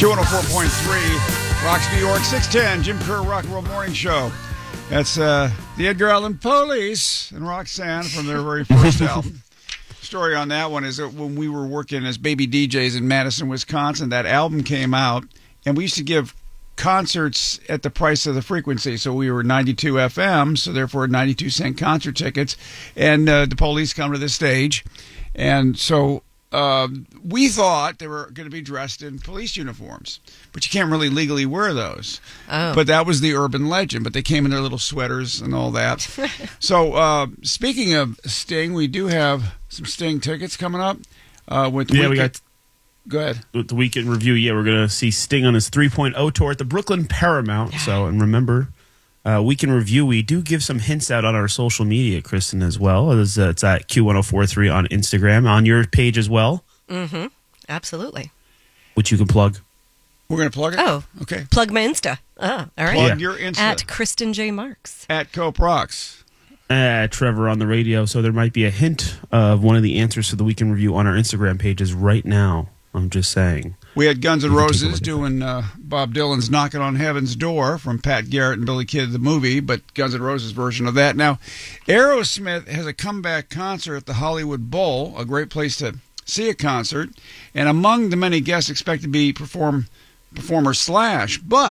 Q104.3, Rocks New York, 610, Jim Kerr Rock and Roll Morning Show. That's the Edgar Allan Police and Roxanne from their very first album. Story on that one is that when we were working as baby DJs in Madison, Wisconsin, that album came out, and we used to give concerts at the price of the frequency. So we were 92 FM, so therefore 92-cent concert tickets, and the Police come to the stage, and so we thought they were going to be dressed in police uniforms, but you can't really legally wear those. Oh. But that was the urban legend. But they came in their little sweaters and all that. So speaking of Sting, we do have some Sting tickets coming up. With the we got. Go ahead. With the weekend review, we're going to see Sting on his 3.0 tour at the Brooklyn Paramount. So, and remember, weekend review, we do give some hints out on our social media, Kristen, as well. It's at Q1043 on Instagram, on your page as well. Mm-hmm. Absolutely. Which you can plug. We're going to plug it? Oh, okay. Plug my Insta. Oh, all right. Plug your Insta. At Kristen J. Marks. At Cope Rocks. Trevor on the radio. So there might be a hint of one of the answers to the weekend review on our Instagram pages right now. I'm just saying. We had Guns N' Roses doing Bob Dylan's Knocking on Heaven's Door from Pat Garrett and Billy Kid, the movie, but Guns N' Roses version of that. Now, Aerosmith has a comeback concert at the Hollywood Bowl, a great place to see a concert, and among the many guests expected to be performer Slash, but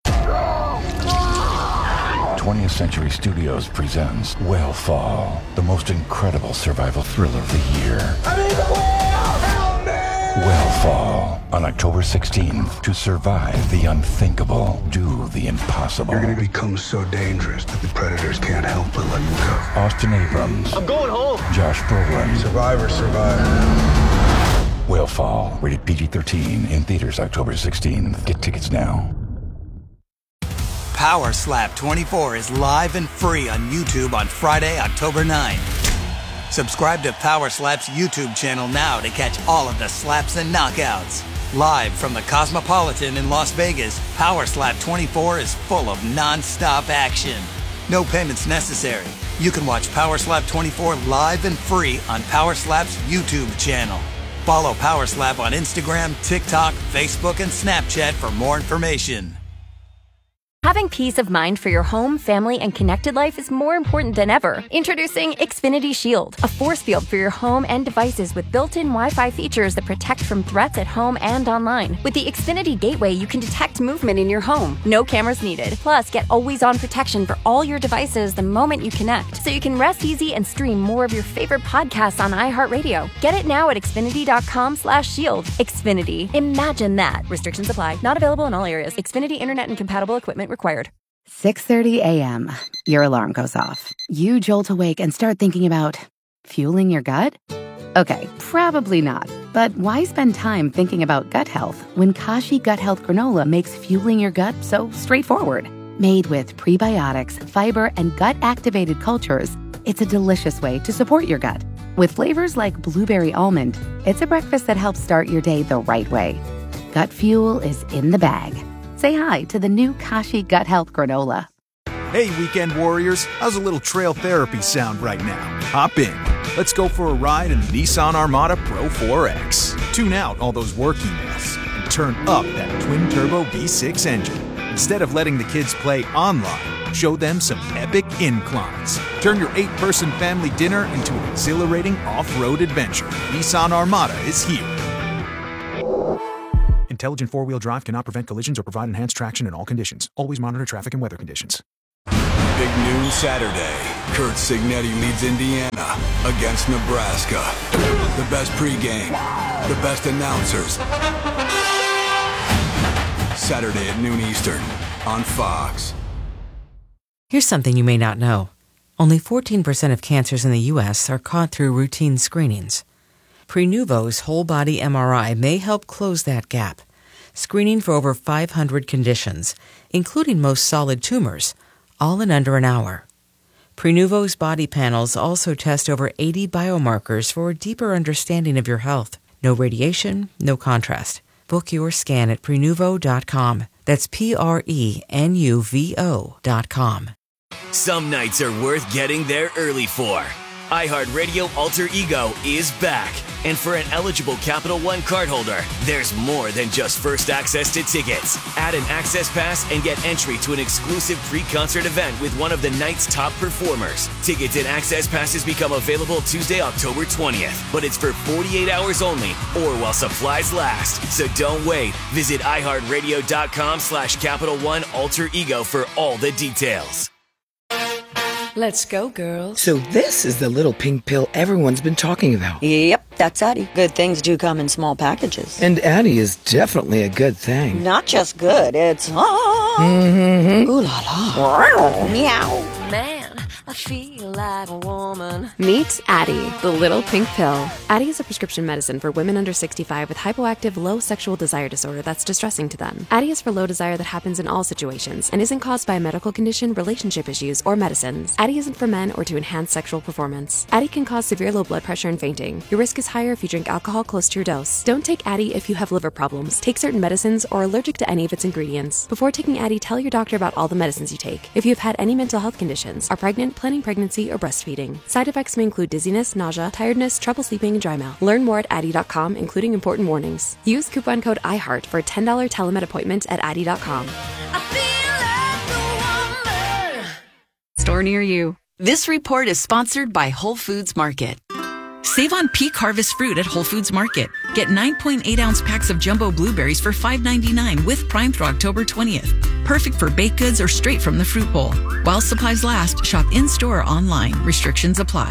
20th Century Studios presents Whale the most incredible survival thriller of the year. Whale on October 16th. To survive the unthinkable, do the impossible. You're going to become so dangerous that the predators can't help but let you go. Austin Abrams. I'm going home. Josh Brolin. Survivor. Whale, rated PG-13, in theaters October 16th. Get tickets now. Power Slap 24 is live and free on YouTube on Friday, October 9th. Subscribe to Power Slap's YouTube channel now to catch all of the slaps and knockouts. Live from the Cosmopolitan in Las Vegas, Power Slap 24 is full of non-stop action. No payments necessary. You can watch Power Slap 24 live and free on Power Slap's YouTube channel. Follow Power Slap on Instagram, TikTok, Facebook, and Snapchat for more information. Having peace of mind for your home, family, and connected life is more important than ever. Introducing Xfinity Shield, a force field for your home and devices with built-in Wi-Fi features that protect from threats at home and online. With the Xfinity Gateway, you can detect movement in your home. No cameras needed. Plus, get always-on protection for all your devices the moment you connect, so you can rest easy and stream more of your favorite podcasts on iHeartRadio. Get it now at Xfinity.com/shield. Xfinity. Imagine that. Restrictions apply. Not available in all areas. Xfinity Internet and compatible equipment required. 6:30 a.m. Your alarm goes off. You jolt awake and start thinking about fueling your gut? Okay, probably not. But why spend time thinking about gut health when Kashi Gut Health Granola makes fueling your gut so straightforward? Made with prebiotics, fiber, and gut-activated cultures, it's a delicious way to support your gut. With flavors like blueberry almond, it's a breakfast that helps start your day the right way. Gut fuel is in the bag. Say hi to the new Kashi Gut Health Granola. Hey, weekend warriors. How's a little trail therapy sound right now? Hop in. Let's go for a ride in the Nissan Armada Pro 4X. Tune out all those work emails and turn up that twin-turbo V6 engine. Instead of letting the kids play online, show them some epic inclines. Turn your 8-person family dinner into an exhilarating off-road adventure. Nissan Armada is here. Intelligent four-wheel drive cannot prevent collisions or provide enhanced traction in all conditions. Always monitor traffic and weather conditions. Big noon Saturday. Kurt Signetti leads Indiana against Nebraska. The best pregame, the best announcers. Saturday at noon Eastern on Fox. Here's something you may not know. Only 14% of cancers in the U.S. are caught through routine screenings. Prenuvo's whole-body MRI may help close that gap, screening for over 500 conditions, including most solid tumors, all in under an hour. Prenuvo's body panels also test over 80 biomarkers for a deeper understanding of your health. No radiation, no contrast. Book your scan at Prenuvo.com. That's Prenuvo.com. Some nights are worth getting there early for. iHeartRadio Alter Ego is back. And for an eligible Capital One cardholder, there's more than just first access to tickets. Add an access pass and get entry to an exclusive pre-concert event with one of the night's top performers. Tickets and access passes become available Tuesday, October 20th, but it's for 48 hours only or while supplies last. So don't wait. Visit iHeartRadio.com/Capital One Alter Ego for all the details. Let's go, girls. So this is the little pink pill everyone's been talking about. Yep, that's Addie. Good things do come in small packages. And Addie is definitely a good thing. Not just good, it's... Ooh la la. Meow. Man, I feel like a woman. Meet Addie, the little pink pill. Addie is a prescription medicine for women under 65 with hypoactive low sexual desire disorder that's distressing to them. Addie is for low desire that happens in all situations and isn't caused by a medical condition, relationship issues, or medicines. Addie isn't for men or to enhance sexual performance. Addie can cause severe low blood pressure and fainting. Your risk is higher if you drink alcohol close to your dose. Don't take Addie if you have liver problems, take certain medicines, or are allergic to any of its ingredients. Before taking Addie, tell your doctor about all the medicines you take. If you have had any mental health conditions, are pregnant, planning pregnancy, or breastfeeding. Side effects may include dizziness, nausea, tiredness, trouble sleeping, and dry mouth. Learn more at Addie.com, including important warnings. Use coupon code IHEART for a $10 telemed appointment at Addie.com. Store near you. This report is sponsored by Whole Foods Market. Save on peak harvest fruit at Whole Foods Market. Get 9.8-ounce packs of jumbo blueberries for $5.99 with Prime through October 20th. Perfect for baked goods or straight from the fruit bowl. While supplies last, shop in-store or online. Restrictions apply.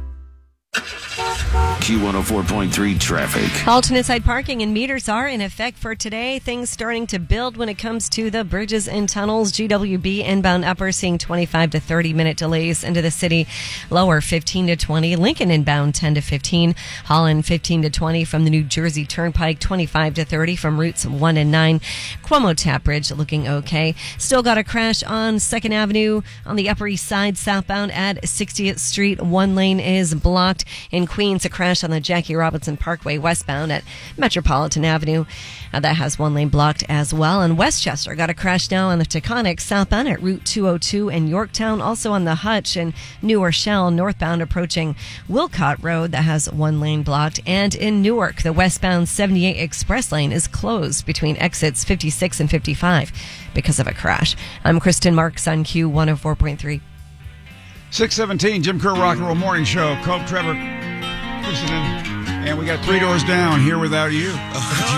Q104.3 traffic. Alternate side parking and meters are in effect for today. Things starting to build when it comes to the bridges and tunnels. GWB inbound upper seeing 25 to 30 minute delays into the city. Lower 15 to 20. Lincoln inbound 10 to 15. Holland 15 to 20 from the New Jersey Turnpike. 25 to 30 from routes 1 and 9. Cuomo Tap Bridge looking okay. Still got a crash on 2nd Avenue on the Upper East Side southbound at 60th Street. One lane is blocked. In Queens, a crash on the Jackie Robinson Parkway westbound at Metropolitan Avenue. That has one lane blocked as well. And Westchester got a crash now on the Taconic southbound at Route 202 in Yorktown. Also on the Hutch and New Rochelle northbound approaching Wilcott Road that has one lane blocked. And in Newark, the westbound 78 express lane is closed between exits 56 and 55 because of a crash. I'm Kristen Marks on Q104.3. 617, Jim Kerr Rock and Roll Morning Show. Cope, Trevor, Kristen, and we got 3 doors down here without you.